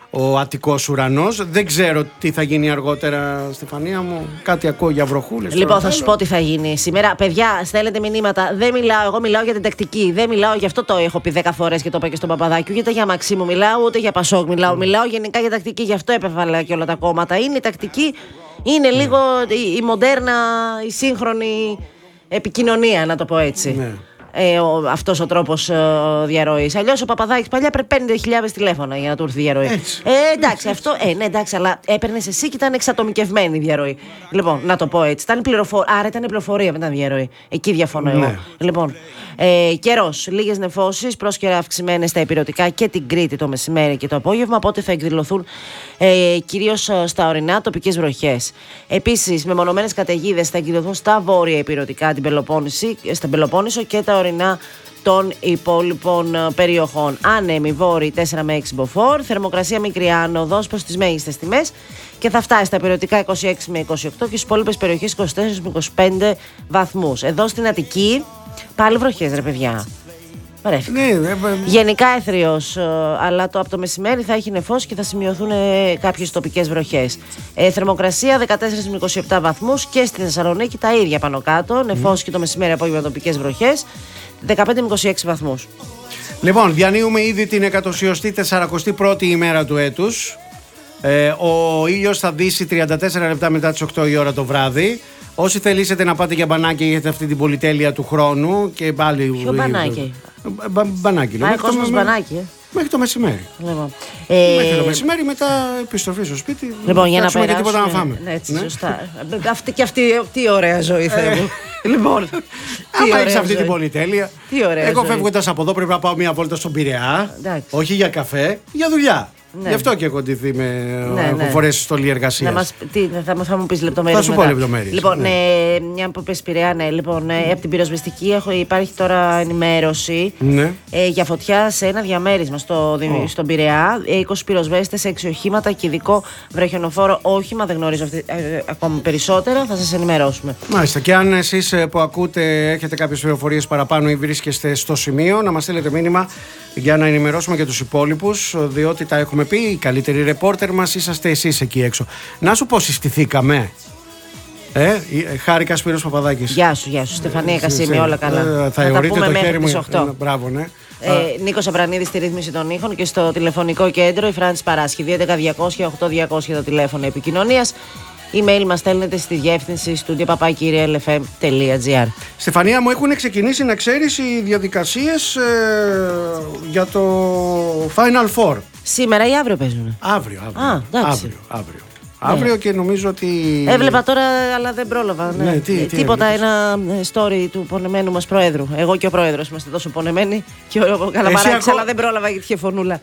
ο Αττικός ουρανός. Δεν ξέρω τι θα γίνει αργότερα, Στεφανία μου. Κάτι ακούω για βροχούλες. Λοιπόν, θα σου πω τι θα γίνει σήμερα. Παιδιά, στέλνετε μηνύματα. Δεν μιλάω, εγώ μιλάω για την τακτική. Δεν μιλάω, γι' αυτό το έχω πει 10 φορές και το είπα και στον Παπαδάκη. Ούτε για Μαξίμου μιλάω, ούτε για Πασόκ μιλάω. Μιλάω γενικά για τακτική, γι' αυτό επέβαλα και όλα τα κόμματα. Είναι η τακτική, είναι λίγο η μοντέρνα, η σύγχρονη επικοινωνία, να το πω έτσι. Ναι. Αυτός ο τρόπος διαρροής. Αλλιώς ο Παπαδάκης παλιά πρέπει 50.000 τηλέφωνα για να του έρθει η διαρροή. Εντάξει, αυτό. Ναι, εντάξει, αλλά έπαιρνες εσύ και ήταν εξατομικευμένη η διαρροή. Λοιπόν, να το πω έτσι. Άρα ήταν πληροφορία, δεν ήταν διαρροή. Εκεί διαφωνώ εγώ. Λοιπόν, καιρός. Λίγες νεφώσεις, πρόσκαιρα αυξημένες στα ηπειρωτικά και την Κρήτη το μεσημέρι και το απόγευμα. Οπότε θα εκδηλωθούν κυρίως στα ορεινά τοπικές βροχές. Επίσης, μεμονωμένες καταιγίδες θα εκδηλωθούν στα βόρεια ηπειρωτικά, στην Πελοπόννησο και τα ορεινά των υπόλοιπων περιοχών. Άνεμοι βόρειοι 4 με 6 μποφόρ, θερμοκρασία μικρή άνοδος προς τις μέγιστες τιμές και θα φτάσει στα ηπειρωτικά 26 με 28 και στις υπόλοιπες περιοχές 24 με 25 βαθμούς. Εδώ στην Αττική πάλι βροχές, ρε παιδιά. Γενικά έθριος, αλλά από το μεσημέρι θα έχει νεφώσει και θα σημειωθούν κάποιες τοπικές βροχές. Θερμοκρασία 14 με 27 βαθμούς και στη Θεσσαλονίκη τα ίδια πάνω κάτω. Νεφώσει και το μεσημέρι απόγευμα τοπικές βροχές 15 με 26 βαθμούς. Λοιπόν, διανύουμε ήδη την 141η ημέρα του έτους. Ο ήλιος θα δύσει 34 λεπτά μετά τις 8 η ώρα το βράδυ. Όσοι θελήσετε να πάτε για μπανάκι, έχετε αυτή την πολυτέλεια του χρόνου και πάλι. Ποιο μπανάκι? Μπανάκι. Πάει κόσμος μπανάκι. Μέχρι το μεσημέρι. Λοιπόν, μέχρι το μεσημέρι, μετά επιστροφή στο σπίτι. Λοιπόν, για να περάσουμε και τίποτα να φάμε. Έτσι, σωστά. Αυτή, τι ωραία ζωή, Θεέ μου. Λοιπόν, άμα έχεις αυτή την πολυτέλεια. Τι ωραία. Εγώ φεύγοντας από εδώ πρέπει να πάω μια βόλτα στον Πειραιά. Όχι για καφέ, για δουλειά. Ναι. Γι' αυτό και έχω ντυθεί έχω φορέσει στολή εργασίας. Θα μου πεις λεπτομέρειες. Θα σου πω λεπτομέρειες. Λοιπόν, μια που πες Πειραιά, λοιπόν, από την πυροσβεστική υπάρχει τώρα ενημέρωση για φωτιά σε ένα διαμέρισμα στον Πειραιά. 20 πυροσβέστες, 6 οχήματα και ειδικό βροχιονοφόρο όχημα. Δεν γνωρίζω ακόμα περισσότερα. Θα σας ενημερώσουμε. Μάλιστα. Και αν εσείς που ακούτε έχετε κάποιες πληροφορίες παραπάνω ή βρίσκεστε στο σημείο, να μας στείλετε μήνυμα για να ενημερώσουμε και τους υπόλοιπους, διότι τα έχουμε πει, οι καλύτεροι ρεπόρτερ μας είσαστε εσείς εκεί έξω. Να σου πω, συστηθήκαμε. Χάρηκα, Σπύρος Παπαδάκης. Γεια σου, Στεφανία Κασίμη, όλα καλά. Θα εωρείτε το χέρι μου. 8. Μπράβο, ναι. Νίκος Αβρανίδης στη ρύθμιση των ήχων και στο τηλεφωνικό κέντρο η Φράνση Παράσχη. 211-200-8200 το τηλέφωνο επικοινωνίας. Email μας στέλνετε στη διεύθυνση studio@lfm.gr. Στεφανία μου, έχουν ξεκινήσει, να ξέρεις, οι διαδικασίες για το Final Four. Σήμερα ή αύριο παίζουν? Αύριο. Αύριο. Αύριο και νομίζω ότι. Έβλεπα τώρα, αλλά δεν πρόλαβα. Τίποτα, ένα story του πονεμένου μας Προέδρου. Εγώ και ο Πρόεδρος είμαστε τόσο πονεμένοι και ο Καλαμαράκης, αλλά δεν πρόλαβα γιατί είχε φωνούλα.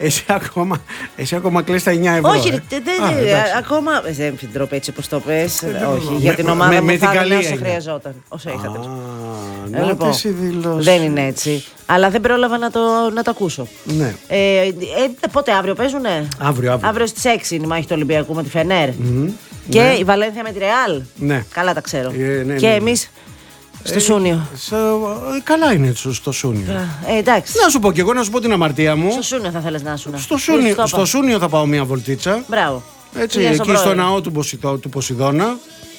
Εσύ ακόμα κλαις τα 9 ευρώ. Όχι, ακόμα. Δεν την τρόπο έτσι όπως το πες. Όχι, για την ομάδα μου θα έλεγα όσο χρειαζόταν. Όσο είχατε. Λοιπόν, δεν είναι έτσι. Αλλά δεν πρόλαβα να το ακούσω. Ναι. Πότε αύριο παίζουνε? Αύριο στις 6 είναι η μάχη του Ολυμπιακού με τη Φενέρ. Και η Βαλένθια με τη Ρεάλ. Ναι. Καλά τα ξέρω. Και εμείς στο Σούνιο. Καλά είναι στο Σούνιο. Εντάξει. Να σου πω και εγώ, να σου πω την αμαρτία μου. Στο Σούνιο θα θέλεις να ήσουν? Στο Σούνιο θα πάω μια βολτίτσα. Μπράβο. Έτσι, εκεί στο ναό του Ποσειδώνα.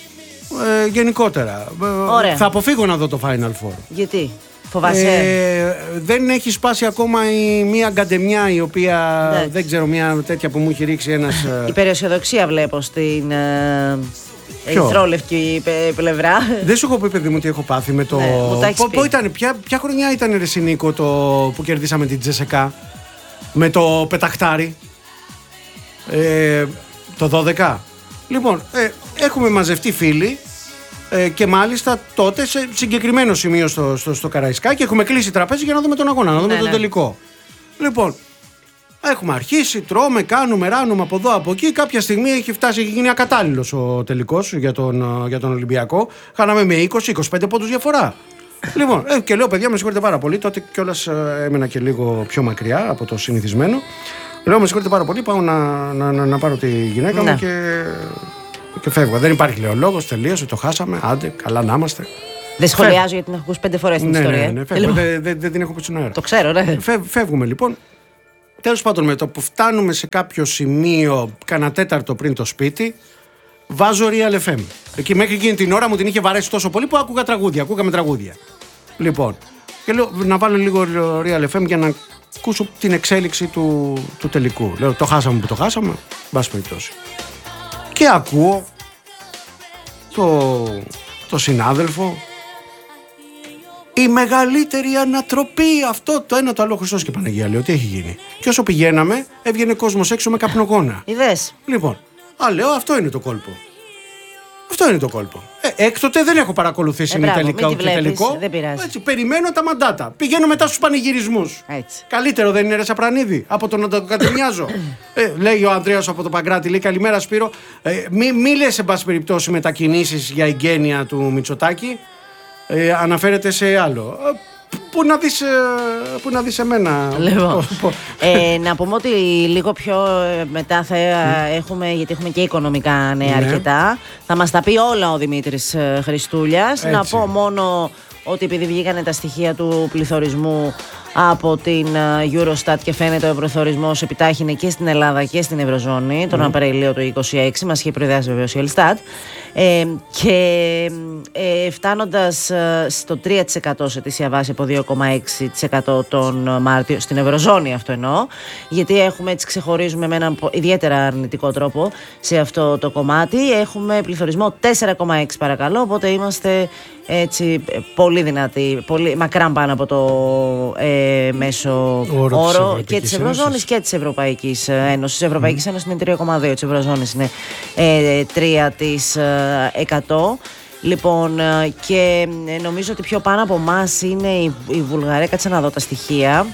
Γενικότερα. Ωραία. Θα αποφύγω να δω το Final Four. Γιατί? Φοβάσαι? Δεν έχει σπάσει ακόμα μία γκαντεμιά η οποία δεν ξέρω, μία τέτοια που μου έχει ρίξει ένας. Υπεραισιοδοξία βλέπω στην ερυθρόλευκη πλευρά. Δεν σου έχω πει, παιδί μου, τι έχω πάθει με το. Ποια χρονιά ήταν, ρε Νίκο, που κερδίσαμε την Τζεσεκά με το πεταχτάρι? Το 12. Λοιπόν, έχουμε μαζευτεί φίλοι. Και μάλιστα τότε σε συγκεκριμένο σημείο στο Καραϊσκάκι έχουμε κλείσει τραπέζι για να δούμε τον αγώνα, να δούμε τον τελικό. Λοιπόν, έχουμε αρχίσει, τρώμε, κάνουμε, ράνουμε από εδώ από εκεί. Κάποια στιγμή έχει γίνει ακατάλληλος ο τελικός για τον Ολυμπιακό. Χάναμε με 20-25 πόντους διαφορά. Λοιπόν, και λέω, παιδιά, με συγχωρείτε πάρα πολύ. Τότε κιόλας έμενα και λίγο πιο μακριά από το συνηθισμένο. Λέω, με συγχωρείτε πάρα πολύ, πάω να πάρω τη γυναίκα μου και φεύγω. Δεν υπάρχει, λέω, λόγος, τελείωσε, το χάσαμε. Άντε, καλά να είμαστε. Δεν σχολιάζω γιατί την έχω ακούσει 5 φορές την ιστορία. Ναι, δεν την έχω πει στον αέρα. Το ξέρω, ναι. Φεύγουμε λοιπόν. Τέλος πάντων, με το που φτάνουμε σε κάποιο σημείο, κανένα τέταρτο πριν το σπίτι, βάζω Real FM. Εκεί μέχρι εκείνη την ώρα μου την είχε βαρέσει τόσο πολύ που ακούγαμε τραγούδια. Λοιπόν, και λέω να βάλω λίγο Real FM για να ακούσω την εξέλιξη του τελικού. Λέω το χάσαμε που το χάσαμε, μπας περιπτώσει. Και ακούω το συνάδελφο, η μεγαλύτερη ανατροπή, αυτό το ένα το άλλο, Χριστός και Παναγία, λέω τι έχει γίνει. Και όσο πηγαίναμε έβγαινε κόσμος έξω με καπνογόνα. Είδες. Λοιπόν, λέω αυτό είναι το κόλπο. Αυτό είναι το κόλπο. Έκτοτε δεν έχω παρακολουθήσει τελικό. Δεν πειράζει. Έτσι, περιμένω τα μαντάτα. Πηγαίνω μετά στους πανηγυρισμούς. Καλύτερο δεν είναι, ρε Σαπρανίδη, από το να το κατεμοιάζω. Λέει ο Ανδρέας από το Παγκράτη, λέει καλημέρα Σπύρο. Μη λες εν πάση περιπτώσει μετακινήσεις για εγγένεια του Μητσοτάκη. Αναφέρεται σε άλλο. Πού να δεις εμένα. Λοιπόν, να πούμε ότι λίγο πιο μετά θα έχουμε, γιατί έχουμε και οικονομικά νέα αρκετά, θα μας τα πει όλα ο Δημήτρης Χριστούλιας. Να πω μόνο ότι επειδή βγήκανε τα στοιχεία του πληθωρισμού από την Eurostat και φαίνεται ο ευρωθωρισμός επιτάχυνε και στην Ελλάδα και στην Ευρωζώνη τον Απρίλιο του 2026, μας είχε προειδεάσει βεβαίως η Ελστάτ, και φτάνοντας στο 3% σε ετήσια βάση από 2,6% τον Μάρτιο στην Ευρωζώνη, αυτό εννοώ, γιατί έχουμε, έτσι ξεχωρίζουμε με έναν ιδιαίτερα αρνητικό τρόπο σε αυτό το κομμάτι, έχουμε πληθωρισμό 4,6 παρακαλώ, οπότε είμαστε έτσι πολύ δυνατοί, πολύ μακράν πάνω από το μέσο όρο και της Ευρωζώνης και της Ευρωπαϊκής Ένωσης. Της Ευρωπαϊκής Ένωσης είναι 3,2, της Ευρωζώνης είναι 3%. Λοιπόν, και νομίζω ότι πιο πάνω από εμάς είναι η Βουλγαρία. Κάτσε να δω τα στοιχεία.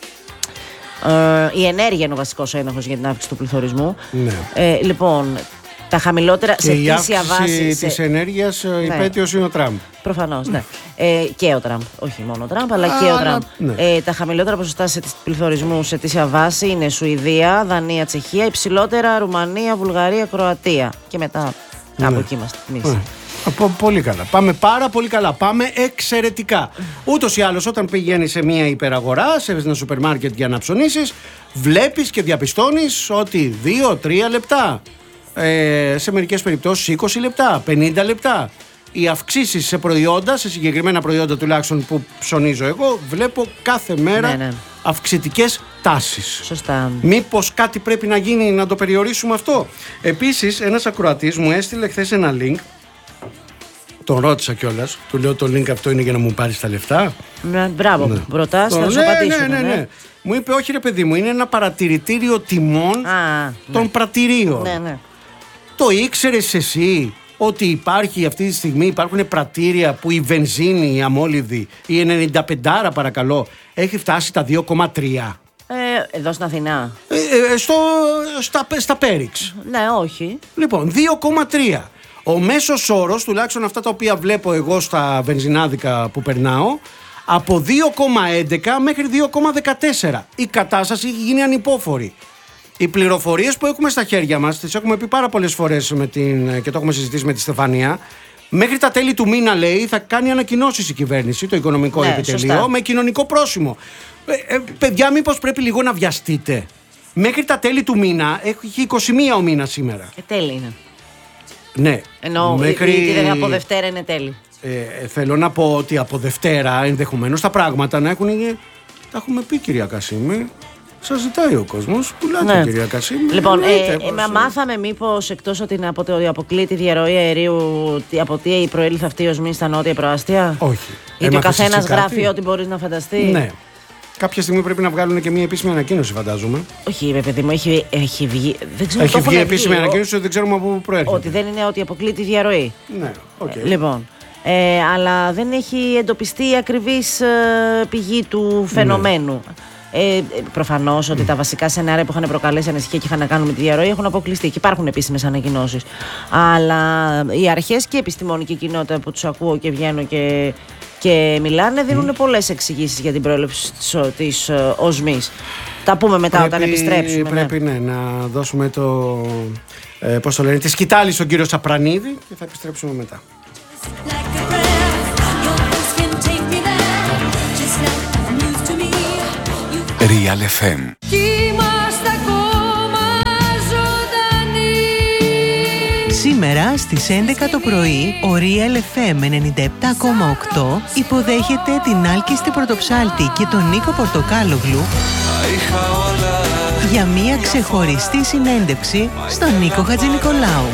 Η ενέργεια είναι ο βασικός ένοχος για την αύξηση του πληθωρισμού. Ναι. Λοιπόν, τα χαμηλότερα και σε ετήσια βάση. Η αύξηση της ενέργειας υπέτειος είναι ο Τραμπ. Προφανώς, ναι. Και ο Τραμπ. Όχι μόνο ο Τραμπ, αλλά και ο Τραμπ. Ναι. Τα χαμηλότερα ποσοστά πληθωρισμού σε ετήσια βάση είναι Σουηδία, Δανία, Τσεχία. Υψηλότερα Ρουμανία, Βουλγαρία, Κροατία. Και μετά κάπου εκεί είμαστε εμείς. Πολύ καλά. Πάμε πάρα πολύ καλά. Πάμε εξαιρετικά. Ούτως ή άλλως, όταν πηγαίνεις σε μια υπεραγορά, σε ένα σούπερ μάρκετ για να ψωνίσεις, βλέπεις και διαπιστώνεις ότι 2-3 λεπτά. Σε μερικές περιπτώσεις 20 λεπτά, 50 λεπτά. Οι αυξήσεις σε προϊόντα, σε συγκεκριμένα προϊόντα τουλάχιστον που ψωνίζω εγώ, βλέπω κάθε μέρα αυξητικές τάσεις. Σωστά. Μήπως κάτι πρέπει να γίνει να το περιορίσουμε αυτό. Επίσης, ένας ακροατής μου έστειλε χθες ένα link. Τον ρώτησα κιόλας. Του λέω το link αυτό είναι για να μου πάρεις τα λεφτά. Μπράβο, ρωτάς, θα σου απαντήσω. Ναι. Μου είπε όχι ρε παιδί μου, είναι ένα παρατηρητήριο τιμών των πρατηρίων. Ναι. Το ήξερες εσύ ότι υπάρχει αυτή τη στιγμή, υπάρχουν πρατήρια που η βενζίνη, η αμόλυδη, η 95 παρακαλώ, έχει φτάσει τα 2,3. Εδώ στην Αθηνά. Στα Πέριξ. Ναι, όχι. Λοιπόν, 2,3. Ο μέσος όρος, τουλάχιστον αυτά τα οποία βλέπω εγώ στα βενζινάδικα που περνάω, από 2,11 μέχρι 2,14. Η κατάσταση έχει γίνει ανυπόφορη. Οι πληροφορίες που έχουμε στα χέρια μας, τις έχουμε πει πάρα πολλές φορές και το έχουμε συζητήσει με τη Στεφανία, μέχρι τα τέλη του μήνα λέει θα κάνει ανακοινώσεις η κυβέρνηση, το οικονομικό επιτελείο, σωστά, με κοινωνικό πρόσημο. Παιδιά, μήπως πρέπει λίγο να βιαστείτε. Μέχρι τα τέλη του μήνα, έχει 21 ο μήνας σήμερα. Τέλη είναι. Ναι. Ενώ από Δευτέρα είναι τέλη. Θέλω να πω ότι από Δευτέρα ενδεχομένως τα πράγματα να έχουν. Τα έχουμε πει, κυρία Κασίμη. Σας ζητάει ο κόσμος. Πουλάτε, κυρία Κασίμη. Λοιπόν, μάθαμε μήπως εκτός ότι αποκλείει τη διαρροή αερίου, από τι προήλθε αυτή η οσμή στα νότια προάστια? Όχι. Γιατί ο καθένας γράφει ό,τι μπορείς να φανταστεί. Ναι. Κάποια στιγμή πρέπει να βγάλουν και μια επίσημη ανακοίνωση, φαντάζομαι. Όχι, παιδί μου, έχει βγει. Δεν ξέρω, έχει βγει επίσημη ανακοίνωση, δεν ξέρουμε από πού προέρχεται. Ότι δεν είναι ότι αποκλείει τη διαρροή. Ναι, okay. Λοιπόν. Αλλά δεν έχει εντοπιστεί η ακριβής πηγή του φαινομένου. Προφανώς ότι τα βασικά σενάρια που είχαν προκαλέσει ανησυχία και είχαν να κάνουν με τη διαρροή έχουν αποκλειστεί και υπάρχουν επίσημες ανακοινώσεις. Αλλά οι αρχές και η επιστημονική κοινότητα που τους ακούω και βγαίνω και μιλάνε δίνουν πολλές εξηγήσεις για την προέλευση της οσμής. Τα πούμε μετά όταν επιστρέψουμε. Πρέπει να δώσουμε τη σκητάλη στον κύριο Σαπρανίδη και θα επιστρέψουμε μετά. Real FM. Σήμερα στις 11 το πρωί, ο Real FM 97,8 υποδέχεται την Άλκιστη Πρωτοψάλτη και τον Νίκο Πορτοκάλογλου για μια ξεχωριστή συνέντευξη στον Νίκο Χατζηνικολάου.